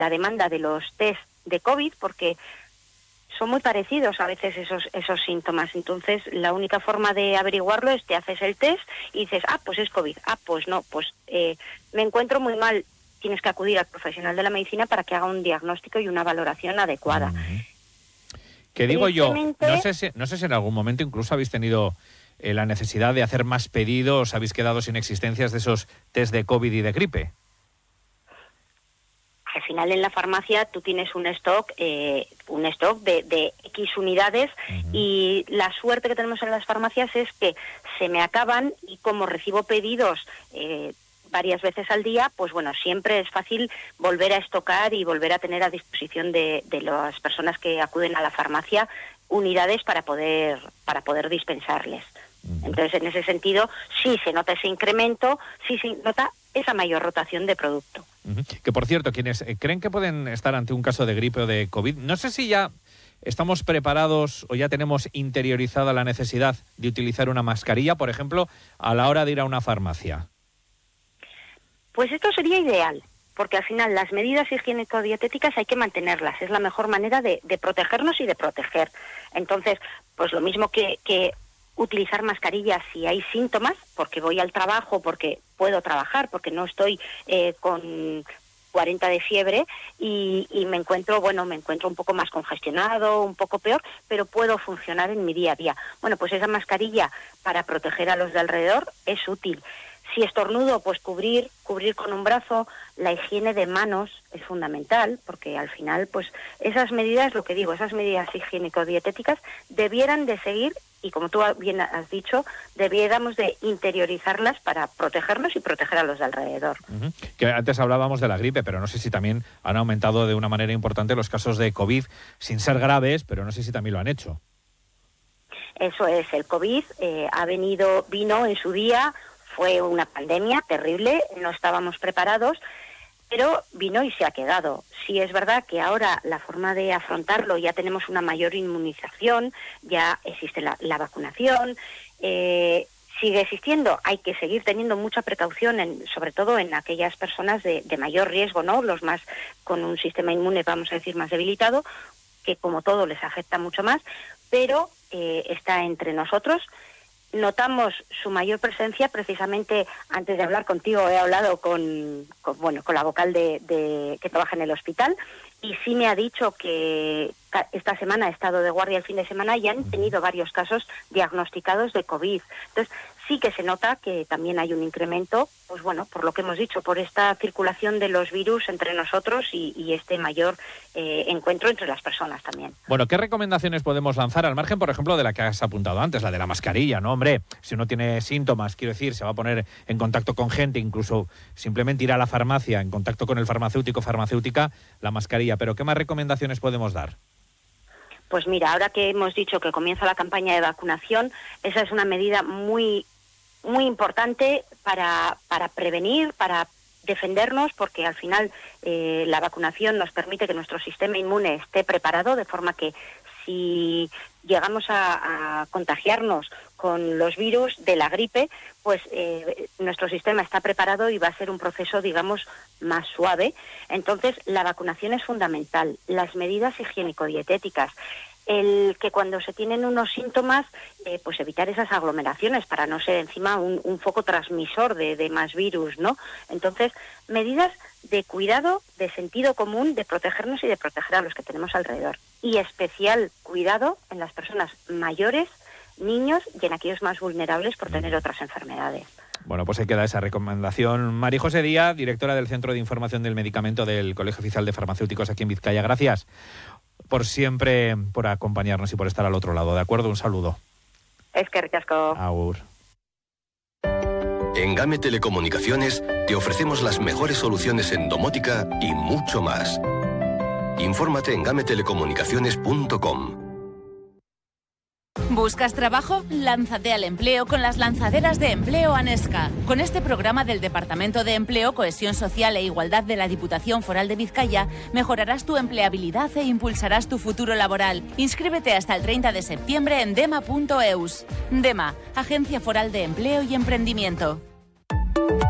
la demanda de los test de COVID, porque son muy parecidos a veces esos síntomas. Entonces, la única forma de averiguarlo es te haces el test y dices, pues es COVID, pues no, pues me encuentro muy mal. Tienes que acudir al profesional de la medicina para que haga un diagnóstico y una valoración adecuada. Que digo yo, no sé si en algún momento incluso habéis tenido la necesidad de hacer más pedidos, habéis quedado sin existencias de esos test de COVID y de gripe. Al final en la farmacia tú tienes un stock de X unidades, y la suerte que tenemos en las farmacias es que se me acaban, y como recibo pedidos varias veces al día, pues bueno, siempre es fácil volver a estocar y volver a tener a disposición de las personas que acuden a la farmacia unidades para poder dispensarles. Entonces, en ese sentido, sí se nota ese incremento, sí se nota esa mayor rotación de producto. Que, por cierto, quienes creen que pueden estar ante un caso de gripe o de COVID, no sé si ya estamos preparados o ya tenemos interiorizada la necesidad de utilizar una mascarilla, por ejemplo, a la hora de ir a una farmacia. Pues esto sería ideal, porque al final las medidas higiénico-dietéticas hay que mantenerlas. Es la mejor manera de protegernos y de proteger. Entonces, pues lo mismo que utilizar mascarillas si hay síntomas, porque voy al trabajo, porque puedo trabajar, porque no estoy con 40 de fiebre y me encuentro un poco más congestionado, un poco peor, pero puedo funcionar en mi día a día. Bueno, pues esa mascarilla para proteger a los de alrededor es útil. Si estornudo, pues cubrir con un brazo. La higiene de manos es fundamental, porque al final, pues esas medidas, lo que digo, esas medidas higiénico-dietéticas debieran de seguir, y como tú bien has dicho, debiéramos de interiorizarlas para protegernos y proteger a los de alrededor. Que antes hablábamos de la gripe, pero no sé si también han aumentado de una manera importante los casos de COVID, sin ser graves, pero no sé si también lo han hecho. Eso es, el COVID vino en su día. Fue una pandemia terrible, no estábamos preparados, pero vino y se ha quedado. Sí es verdad que ahora la forma de afrontarlo, ya tenemos una mayor inmunización, ya existe la vacunación, sigue existiendo, hay que seguir teniendo mucha precaución, sobre todo en aquellas personas de mayor riesgo, ¿no? Los más con un sistema inmune, vamos a decir, más debilitado, que como todo les afecta mucho más, pero está entre nosotros. Notamos su mayor presencia. Precisamente antes de hablar contigo he hablado con la vocal de que trabaja en el hospital, y sí me ha dicho que esta semana ha estado de guardia el fin de semana y han tenido varios casos diagnosticados de COVID. Entonces sí que se nota que también hay un incremento, pues bueno, por lo que hemos dicho, por esta circulación de los virus entre nosotros y este mayor encuentro entre las personas también. Bueno, ¿qué recomendaciones podemos lanzar al margen, por ejemplo, de la que has apuntado antes, la de la mascarilla, ¿no? Hombre, si uno tiene síntomas, quiero decir, se va a poner en contacto con gente, incluso simplemente ir a la farmacia, en contacto con el farmacéutico, farmacéutica, la mascarilla. Pero ¿qué más recomendaciones podemos dar? Pues mira, ahora que hemos dicho que comienza la campaña de vacunación, esa es una medida muy, muy importante para prevenir, para defendernos, porque al final la vacunación nos permite que nuestro sistema inmune esté preparado, de forma que si llegamos a contagiarnos con los virus de la gripe, pues nuestro sistema está preparado y va a ser un proceso, digamos, más suave. Entonces, la vacunación es fundamental. Las medidas higiénico-dietéticas, el que cuando se tienen unos síntomas, pues evitar esas aglomeraciones para no ser encima un foco transmisor de más virus, ¿no? Entonces, medidas de cuidado, de sentido común, de protegernos y de proteger a los que tenemos alrededor. Y especial cuidado en las personas mayores, niños y en aquellos más vulnerables por tener otras enfermedades. Bueno, pues ahí queda esa recomendación. María José Díaz, directora del Centro de Información del Medicamento del Colegio Oficial de Farmacéuticos aquí en Vizcaya. Gracias por siempre, por acompañarnos y por estar al otro lado. ¿De acuerdo? Un saludo. Eskerrik asko. Agur. En GAME Telecomunicaciones te ofrecemos las mejores soluciones en domótica y mucho más. Infórmate en gametelecomunicaciones.com. ¿Buscas trabajo? Lánzate al empleo con las lanzaderas de empleo ANESCA. Con este programa del Departamento de Empleo, Cohesión Social e Igualdad de la Diputación Foral de Vizcaya, mejorarás tu empleabilidad e impulsarás tu futuro laboral. Inscríbete hasta el 30 de septiembre en dema.eus. DEMA, Agencia Foral de Empleo y Emprendimiento.